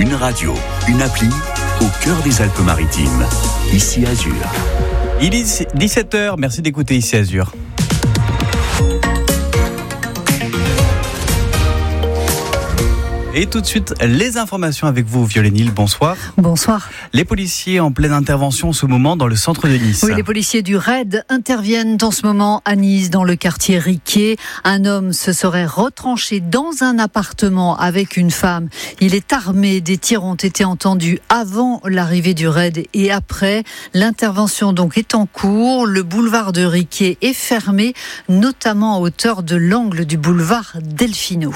Une radio, une appli, au cœur des Alpes-Maritimes. Ici Azur. Il est 17h, merci d'écouter Ici Azur. Et tout de suite, les informations avec vous, Violaine Hill. Bonsoir. Bonsoir. Les policiers en pleine intervention en ce moment dans le centre de Nice. Oui, les policiers du RAID interviennent en ce moment à Nice, dans le quartier Riquier. Un homme se serait retranché dans un appartement avec une femme. Il est armé. Des tirs ont été entendus avant l'arrivée du RAID et après. L'intervention donc est en cours. Le boulevard de Riquier est fermé, notamment à hauteur de l'angle du boulevard Delfino.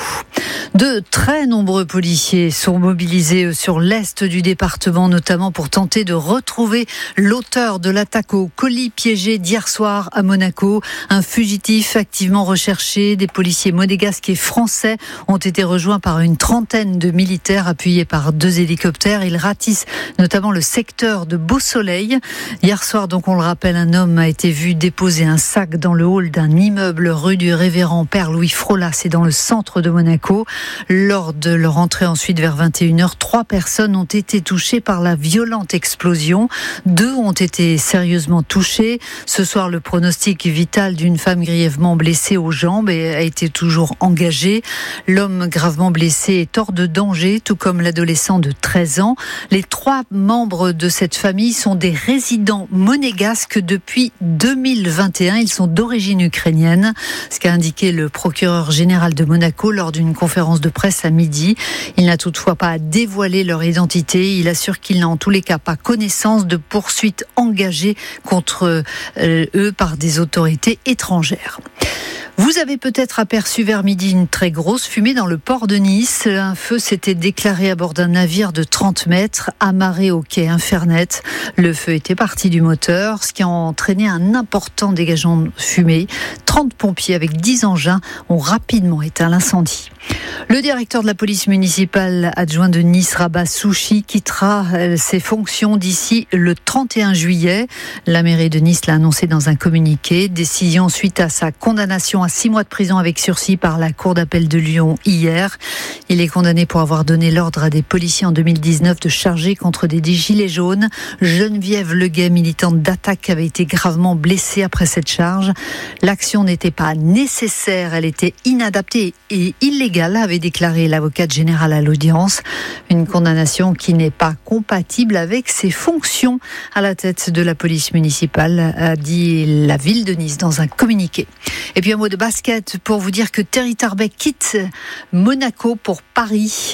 De très nombreux policiers sont mobilisés sur l'est du département, notamment pour tenter de retrouver l'auteur de l'attaque au colis piégé d'hier soir à Monaco. Un fugitif activement recherché. Des policiers monégasques et français ont été rejoints par une trentaine de militaires appuyés par 2 hélicoptères. Ils ratissent notamment le secteur de Beau-Soleil. Hier soir, donc, on le rappelle, un homme a été vu déposer un sac dans le hall d'un immeuble rue du Révérend Père Louis Frola. C'est dans le centre de Monaco. Lors de leur entrée ensuite vers 21h, 3 personnes ont été touchées par la violente explosion. 2 ont été sérieusement touchées. Ce soir, le pronostic vital d'une femme grièvement blessée aux jambes a été toujours engagé. L'homme gravement blessé est hors de danger, tout comme l'adolescent de 13 ans. Les 3 membres de cette famille sont des résidents monégasques depuis 2021. Ils sont d'origine ukrainienne, ce qu'a indiqué le procureur général de Monaco lors d'une conférence de presse à midi. Il n'a toutefois pas dévoilé leur identité. Il assure qu'il n'a en tous les cas pas connaissance de poursuites engagées contre eux par des autorités étrangères. Vous avez peut-être aperçu vers midi une très grosse fumée dans le port de Nice. Un feu s'était déclaré à bord d'un navire de 30 mètres, amarré au quai Infernet. Le feu était parti du moteur, ce qui a entraîné un important dégagement de fumée. 30 pompiers avec 10 engins ont rapidement éteint l'incendie. Le directeur de la police municipale adjoint de Nice, Rabat Souchi, quittera ses fonctions d'ici le 31 juillet. La mairie de Nice l'a annoncé dans un communiqué. Décision suite à sa condamnation à 6 mois de prison avec sursis par la Cour d'appel de Lyon hier. Il est condamné pour avoir donné l'ordre à des policiers en 2019 de charger contre des gilets jaunes. Geneviève Leguet, militante d'Attaque, avait été gravement blessée après cette charge. L'action n'était pas nécessaire, elle était inadaptée et illégale, avait déclaré l'avocate générale à l'audience. Une condamnation qui n'est pas compatible avec ses fonctions à la tête de la police municipale, a dit la ville de Nice dans un communiqué. Et puis un mot de basket pour vous dire que Terry Tarbet quitte Monaco pour Paris.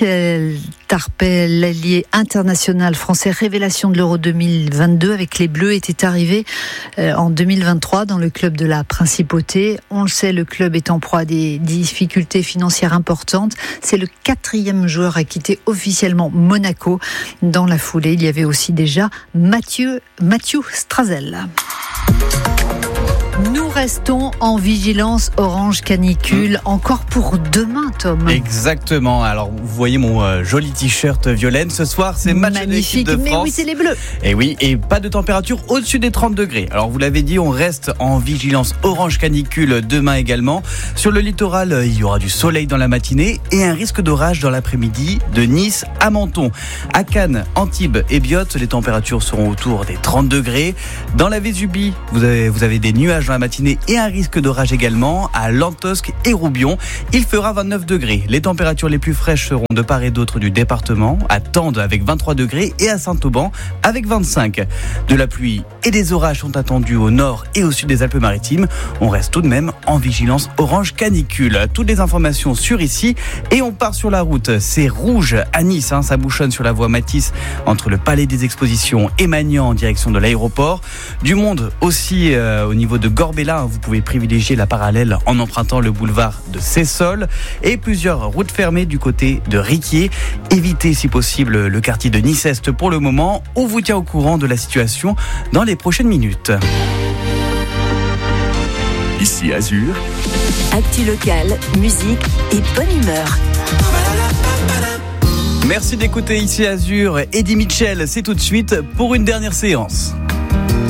Tarbet, l'allié international français révélation de l'Euro 2022 avec les Bleus, était arrivé en 2023 dans le club de la Principauté. On le sait, le club est en proie à des difficultés financières importantes. C'est le 4e joueur à quitter officiellement Monaco. Dans la foulée, il y avait aussi déjà Mathieu Strazel. Nous restons en vigilance orange canicule, encore pour demain, Tom. Exactement. Alors, vous voyez mon joli t-shirt Violaine. Ce soir, c'est match de l'équipe de France. Mais oui, c'est les Bleus. Et oui, et pas de température au-dessus des 30 degrés. Alors, vous l'avez dit, on reste en vigilance orange canicule demain également. Sur le littoral, il y aura du soleil dans la matinée et un risque d'orage dans l'après-midi de Nice à Menton. À Cannes, Antibes et Biot, les températures seront autour des 30 degrés. Dans la Vésubie, vous avez des nuages dans la matinée et un risque d'orage également à Lantosque et Roubion. Il fera 29 degrés. Les températures les plus fraîches seront de part et d'autre du département, à Tende avec 23 degrés et à Saint-Auban avec 25. De la pluie et des orages sont attendus au nord et au sud des Alpes-Maritimes. On reste tout de même en vigilance orange canicule. Toutes les informations sur ici et on part sur la route. C'est rouge à Nice, ça bouchonne sur la voie Matisse entre le Palais des Expositions et Magnan en direction de l'aéroport. Du monde aussi au niveau de Gorbella, vous pouvez privilégier la parallèle en empruntant le boulevard de Sessol et plusieurs routes fermées du côté de Riquier. Évitez si possible le quartier de Nice-Est pour le moment. On vous tient au courant de la situation dans les prochaines minutes. Ici Azur. Actu locale, musique et bonne humeur. Merci d'écouter Ici Azur. Eddie Mitchell, c'est tout de suite pour une dernière séance.